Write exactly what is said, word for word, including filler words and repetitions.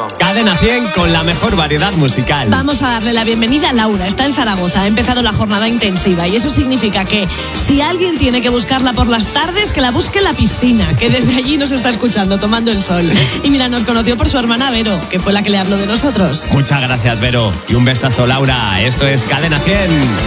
Cadena cien con la mejor variedad musical. Vamos a darle la bienvenida a Laura. Está en Zaragoza, ha empezado la jornada intensiva y eso significa que si alguien tiene que buscarla por las tardes, que la busque en la piscina, que desde allí nos está escuchando tomando el sol. Y mira, nos conoció por su hermana Vero, que fue la que le habló de nosotros. Muchas gracias, Vero. Y un besazo, Laura. Esto es Cadena cien.